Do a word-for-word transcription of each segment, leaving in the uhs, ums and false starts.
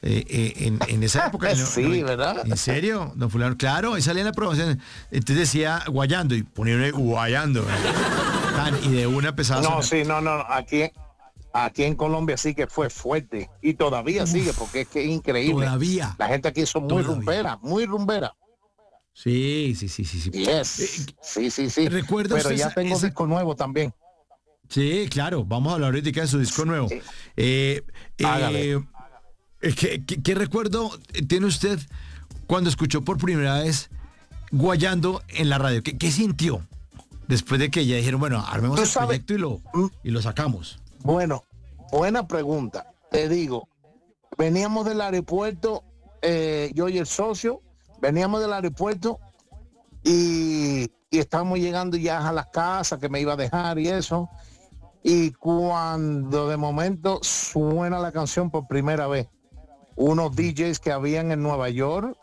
eh, eh, en, en esa época. No, Sí, no, ¿verdad? ¿En serio, don fulano? Claro, ahí salía en la promoción. Entonces decía guayando y ponía guayando. Tan, y de una empezaba a No, sonar. sí, no, no, aquí, aquí en Colombia sí que fue fuerte y todavía Uf, sigue porque es que es increíble. Todavía. La gente aquí son muy Todavía. rumbera, muy rumbera. Sí, sí, sí, sí, sí. Yes, Eh, sí, sí, sí. ¿recuerda Pero usted ya esa, tengo esa- disco nuevo también. Sí, claro, vamos a hablar ahorita de su disco nuevo. Sí, Eh, hágale. eh, eh, ¿qué, qué- qué recuerdo tiene usted cuando escuchó por primera vez Guayando en la radio? ¿Qué, qué sintió después de que ya dijeron, bueno, armemos Tú el sabes, proyecto y lo, mm, y lo sacamos? bueno, buena pregunta. Te digo, veníamos del aeropuerto, eh, yo y el socio, veníamos del aeropuerto y, y estábamos llegando ya a las casas que me iba a dejar y eso. Y cuando de momento suena la canción por primera vez, unos D Js que habían en Nueva York,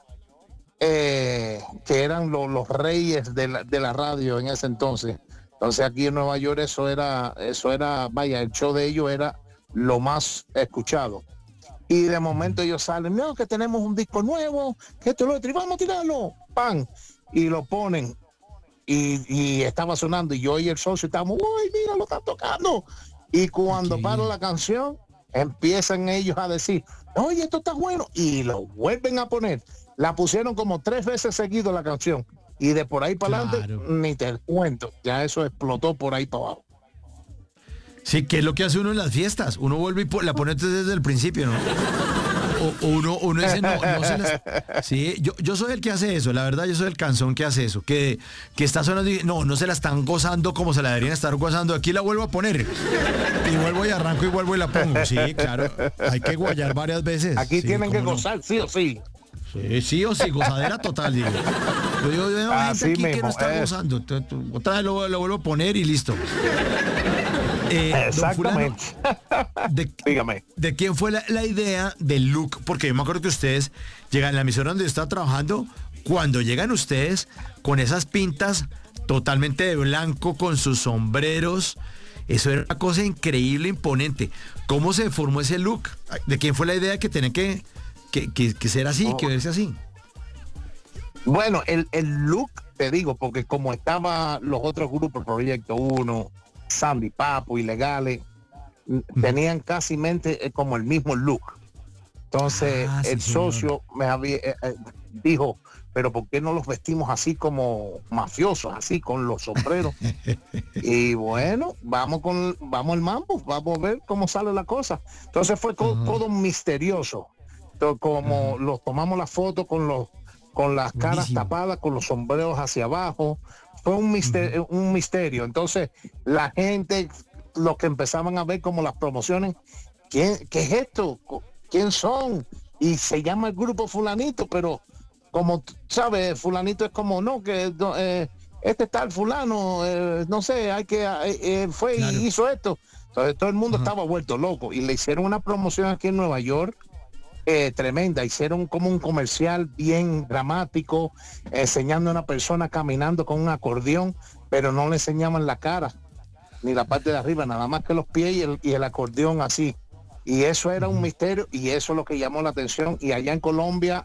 eh, que eran lo- los reyes de la, de la radio en ese entonces. Entonces aquí en Nueva York eso era, eso era, vaya, el show de ellos era lo más escuchado. Y de momento ellos salen, no, que tenemos un disco nuevo, que esto lo otro, y vamos a tirarlo, pan, y lo ponen. Y, y estaba sonando, y yo y el socio estábamos, uy, mira, lo están tocando. Y cuando Ok. para la canción, empiezan ellos a decir, oye, esto está bueno, y lo vuelven a poner. La pusieron como tres veces seguido la canción, y de por ahí para adelante, Claro. ni te cuento, ya eso explotó por ahí para abajo. Sí, ¿qué es lo que hace uno en las fiestas? Uno vuelve y po- la pone desde el principio, ¿no? O, o uno, uno dice, no, no se las... Sí, yo, yo soy el que hace eso, la verdad, yo soy el canzón que hace eso, que, que está sonando y no, no se la están gozando como se la deberían estar gozando, aquí la vuelvo a poner. Y vuelvo y arranco y vuelvo y la pongo. Sí, claro, hay que guayar varias veces. Aquí Sí, tienen que cómo no. gozar, sí o sí. Sí, sí o sí, gozadera total, digo. Yo digo, yo, hay gente Así aquí que mismo, no está es. gozando. Tú- tú- Otra vez lo, lo vuelvo a poner y listo. Eh, don Fulano, Exactamente. ¿de, Dígame. ¿de quién fue la, la idea del look? Porque yo me acuerdo que ustedes llegan a la emisora donde yo estaba trabajando, cuando llegan ustedes con esas pintas totalmente de blanco, con sus sombreros, eso era una cosa increíble, imponente. ¿Cómo se formó ese look? ¿De quién fue la idea que tener que, que, que, que ser así, Oh. que verse así? Bueno, el, el look, te digo, porque como estaban los otros grupos, Proyecto Uno, Sandy Papo, Ilegales, n- tenían casi mente eh, como el mismo look. Entonces Ah, sí, el señor. socio me había, eh, eh, dijo, pero ¿por qué no los vestimos así como mafiosos, así con los sombreros? Y bueno, vamos con, vamos al mambo, vamos a ver cómo sale la cosa. Entonces fue co- Ajá. todo misterioso. Entonces, como los tomamos la foto con los con las caras Buenísimo. tapadas, con los sombreros hacia abajo, fue un misterio, un misterio. Entonces, la gente, los que empezaban a ver como las promociones, ¿quién, qué es esto? Co- ¿Quién son? Y se llama el grupo fulanito, pero como tú sabes, fulanito es como, no, que no, eh, este tal fulano, eh, no sé, hay que, eh, eh, fue Claro. y hizo esto. Entonces todo el mundo Ajá. estaba vuelto loco y le hicieron una promoción aquí en Nueva York eh, tremenda. Hicieron como un comercial bien dramático, enseñando a una persona caminando con un acordeón, pero no le enseñaban la cara ni la parte de arriba, nada más que los pies y el, y el acordeón así. Y eso era un misterio y eso es lo que llamó la atención. Y allá en Colombia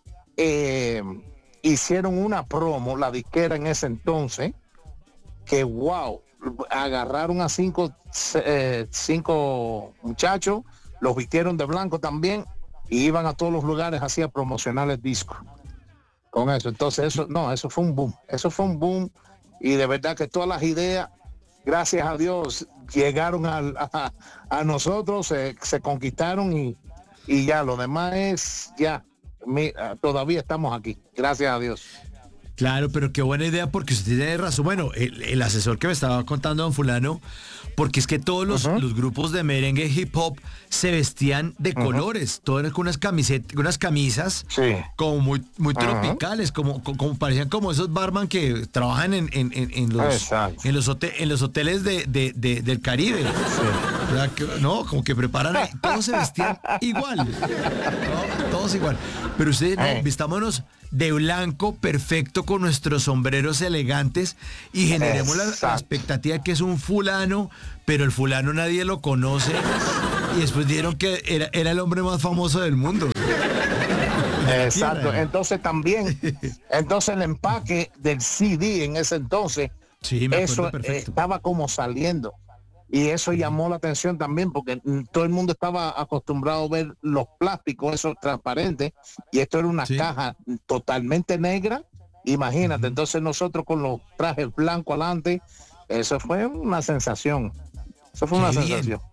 eh, hicieron una promo, la disquera en ese entonces, que wow, agarraron a cinco, eh, cinco muchachos, los vistieron de blanco también y iban a todos los lugares así a promocionar el disco. Con eso, entonces eso, no, eso fue un boom, eso fue un boom y de verdad que todas las ideas, gracias a Dios, llegaron al- a, a nosotros, se, se conquistaron y, y ya, lo demás es ya, mira, todavía estamos aquí, gracias a Dios. Claro, pero qué buena idea porque usted tiene razón. Bueno, el, el asesor que me estaba contando, don fulano, porque es que todos los, Ujú. los grupos de merengue hip hop se vestían de colores, todos eran con unas camisetas, unas camisas Sí. como muy, muy Ajá. tropicales, como, como, como parecían como esos barman que trabajan en, en, en, en los, Exacto. en, los hote- en los hoteles de, de- de- del Caribe. Sí. ¿Verdad que- No, como que preparan ahí, todos se vestían igual, ¿no? Todos igual. Pero ustedes, no, Eh. vistámonos de blanco, perfecto, con nuestros sombreros elegantes y generemos la, la Exacto. expectativa que es un fulano, pero el fulano nadie lo conoce y después dijeron que era, era el hombre más famoso del mundo. Exacto. tierra. Entonces también, entonces el empaque del C D en ese entonces, Sí, me acuerdo eso eh, perfecto. estaba como saliendo. Y eso llamó la atención también porque mm, todo el mundo estaba acostumbrado a ver los plásticos, esos transparentes, y esto era una Sí. caja totalmente negra. Imagínate, Ujú. entonces nosotros con los trajes blancos adelante, eso fue una sensación. Eso fue Qué una bien. sensación.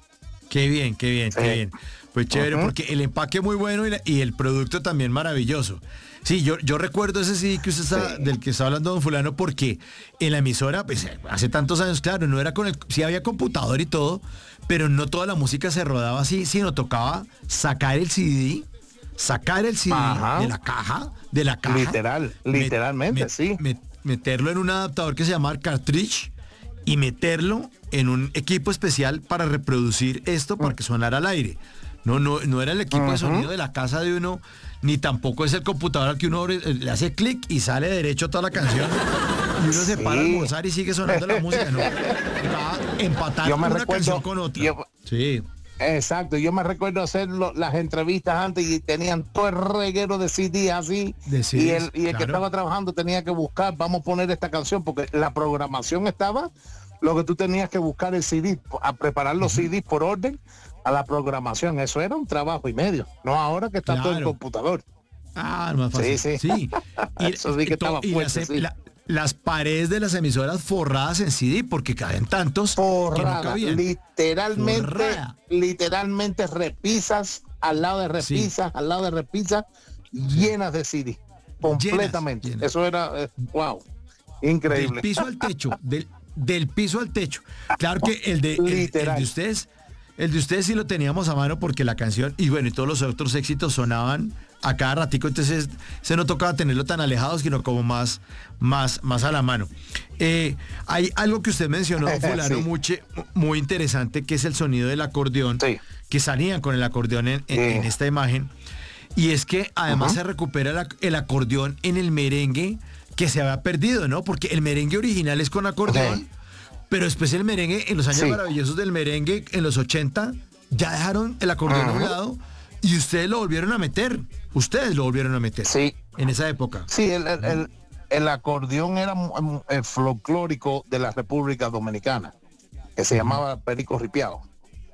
Qué bien, qué bien, qué Sí. bien. Pues chévere, Ujú. porque el empaque muy bueno y, la- y el producto también maravilloso. Sí, yo, yo recuerdo ese C D que usted está, Sí. del que está hablando don fulano, porque en la emisora, pues hace tantos años, claro, no era con el, sí había computador y todo, pero no toda la música se rodaba así, sino tocaba sacar el C D, sacar el C D Ajá. de la caja, de la caja. Literal, met- literalmente, met- sí. met- meterlo en un adaptador que se llama cartridge y meterlo en un equipo especial para reproducir esto para que sonara al aire. No, no, no era el equipo de Ujú. sonido de la casa de uno, ni tampoco es el computador al que uno abre- eh, le hace clic y sale derecho toda la canción. Y uno se para a Sí. almorzar y sigue sonando la música. No. Va a empatar Yo me una recuerdo- canción con otra. yo- Sí. Exacto, yo me recuerdo hacer lo- las entrevistas antes y tenían todo el reguero de C D así, De C y Ds, el, y el que claro. estaba trabajando tenía que buscar, vamos a poner esta canción, porque la programación estaba, lo que tú tenías que buscar el C D, a preparar los C D por orden a la programación, eso era un trabajo y medio, no ahora que está todo en Claro. computador. Ah, más fácil. Sí, Sí. sí. Y, Eso sí que to- estaba y fuerte, las, sí. la- las paredes de las emisoras forradas en C D porque caben tantos que no Forrada, cabían. literalmente, Forrada. literalmente repisas al lado de repisas, al lado de repisas, llenas de C D, completamente. llenas. Eso era, eh, wow, Del increíble. piso al techo, del, del piso al techo. Claro que el de, el- el, Literal. de ustedes, el de ustedes sí lo teníamos a mano porque la canción, y bueno, y todos los otros éxitos sonaban a cada ratico, entonces se no tocaba tenerlo tan alejados, sino como más, más, más a la mano. Eh, hay algo que usted mencionó, fulano, Sí. mucho, muy interesante, que es el sonido del acordeón, Sí. que salían con el acordeón en, en- Sí. en esta imagen. Y es que además Ujú. se recupera la- el acordeón en el merengue que se había perdido, ¿no? Porque el merengue original es con acordeón, Sí. pero después el merengue, en los años Sí. maravillosos del merengue, en los ochenta, ya dejaron el acordeón a un Ujú. lado y ustedes lo volvieron a meter. Ustedes lo volvieron a meter. Sí. En esa época. Sí, el, el- el- el acordeón era mu- mu- el folclórico de la República Dominicana, que se llamaba Perico Ripiao.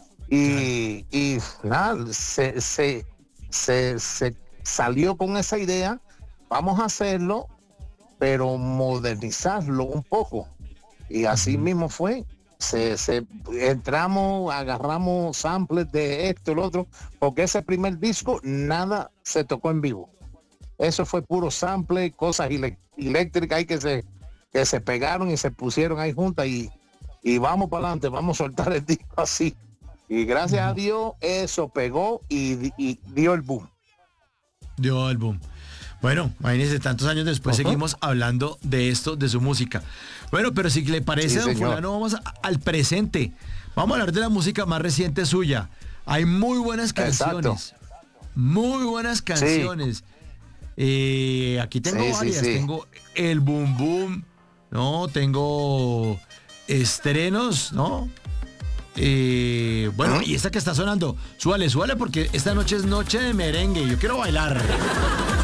Y, y nada, se, se, se, se salió con esa idea, vamos a hacerlo, pero modernizarlo un poco. Y así Ujú. mismo fue. Se, se entramos, agarramos samples de esto y lo otro, porque ese primer disco nada se tocó en vivo. Eso fue puro sample, cosas ele- eléctricas ahí que se, que se pegaron y se pusieron ahí juntas y, y vamos para adelante, vamos a soltar el disco así. Y gracias a Dios eso pegó y, di- y dio el boom. Dio álbum. Bueno, imagínense, tantos años después Ujú. seguimos hablando de esto, de su música. Bueno, pero si le parece, Sí, don señor. fulano, vamos a- al presente. Vamos a hablar de la música más reciente suya. Hay muy buenas Exacto. canciones. Muy buenas canciones. Eh, aquí tengo Sí, sí, varias. sí. Tengo El Boom Boom, ¿no? Tengo estrenos, ¿no? Eh, bueno, ¿Mm? y esta que está sonando, súbale, súbale porque esta noche es noche de merengue. Yo quiero bailar.